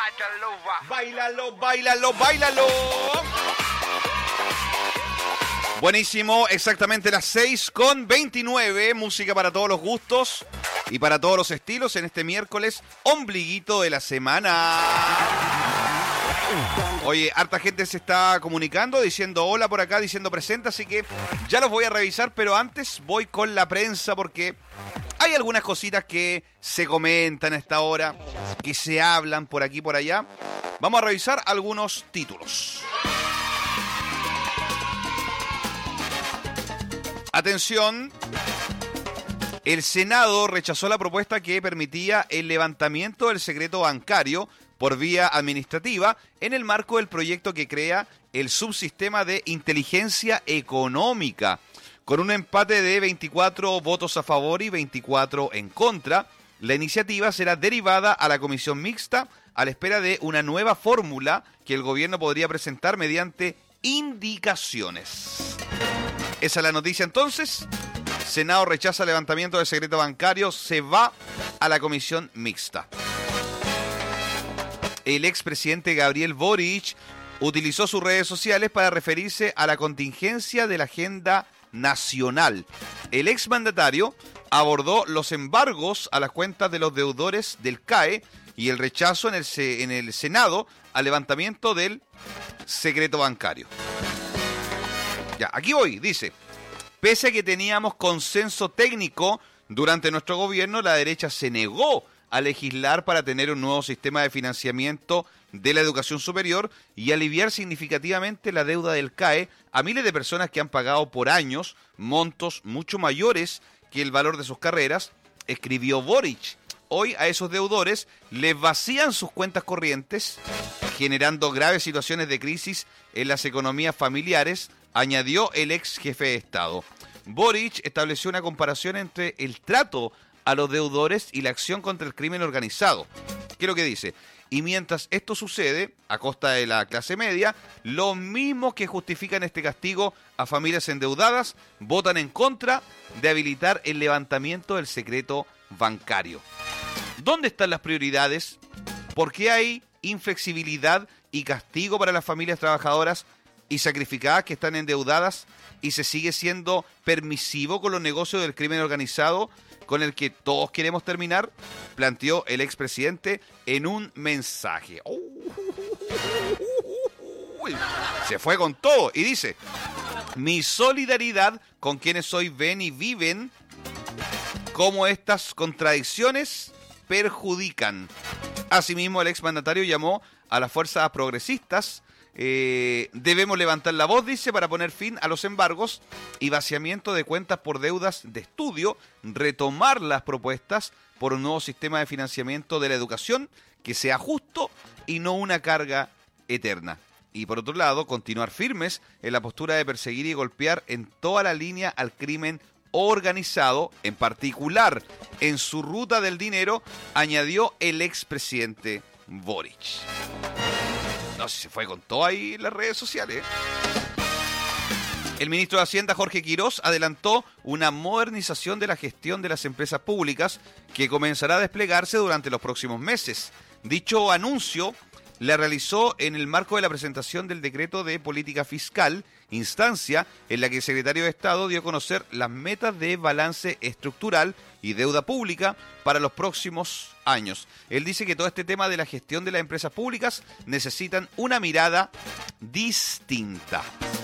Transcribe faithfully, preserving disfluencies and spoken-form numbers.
Báilalo, báilalo, báilalo. Buenísimo, exactamente las seis con veintinueve. Música para todos los gustos y para todos los estilos en este miércoles ombliguito de la semana. Oye, harta gente se está comunicando, diciendo hola por acá, diciendo presente, así que ya los voy a revisar, pero antes voy con la prensa porque hay algunas cositas que se comentan a esta hora, que se hablan por aquí y por allá. Vamos a revisar algunos títulos. Atención, el Senado rechazó la propuesta que permitía el levantamiento del secreto bancario por vía administrativa en el marco del proyecto que crea el subsistema de inteligencia económica. Con un empate de veinticuatro votos a favor y veinticuatro en contra, la iniciativa será derivada a la comisión mixta a la espera de una nueva fórmula que el gobierno podría presentar mediante indicaciones. Esa es la noticia entonces. Senado rechaza el levantamiento del secreto bancario, se va a la comisión mixta. El expresidente Gabriel Boric utilizó sus redes sociales para referirse a la contingencia de la agenda nacional. El exmandatario abordó los embargos a las cuentas de los deudores del C A E y el rechazo en el, en el Senado al levantamiento del secreto bancario. Ya, aquí voy, dice, pese a que teníamos consenso técnico durante nuestro gobierno, la derecha se negó a legislar para tener un nuevo sistema de financiamiento de la educación superior y aliviar significativamente la deuda del C A E a miles de personas que han pagado por años montos mucho mayores que el valor de sus carreras, escribió Boric. Hoy a esos deudores les vacían sus cuentas corrientes, generando graves situaciones de crisis en las economías familiares, añadió el ex jefe de Estado. Boric estableció una comparación entre el trato a los deudores y la acción contra el crimen organizado. ¿Qué es lo que dice? Y mientras esto sucede, a costa de la clase media, los mismos que justifican este castigo a familias endeudadas votan en contra de habilitar el levantamiento del secreto bancario. ¿Dónde están las prioridades? ¿Por qué hay inflexibilidad y castigo para las familias trabajadoras y sacrificadas que están endeudadas y se sigue siendo permisivo con los negocios del crimen organizado con el que todos queremos terminar? Planteó el expresidente en un mensaje. Se fue con todo y dice: mi solidaridad con quienes hoy ven y viven cómo estas contradicciones perjudican. Asimismo, el exmandatario llamó a las fuerzas progresistas. Eh, debemos levantar la voz, dice, para poner fin a los embargos y vaciamiento de cuentas por deudas de estudio, retomar las propuestas por un nuevo sistema de financiamiento de la educación que sea justo y no una carga eterna. Y por otro lado, continuar firmes en la postura de perseguir y golpear en toda la línea al crimen organizado, en particular en su ruta del dinero, añadió el expresidente Boric. No sé si se fue con todo ahí en las redes sociales. El ministro de Hacienda, Jorge Quirós, adelantó una modernización de la gestión de las empresas públicas que comenzará a desplegarse durante los próximos meses. Dicho anuncio la realizó en el marco de la presentación del decreto de política fiscal, instancia en la que el secretario de Estado dio a conocer las metas de balance estructural y deuda pública para los próximos años. Él dice que todo este tema de la gestión de las empresas públicas necesitan una mirada distinta.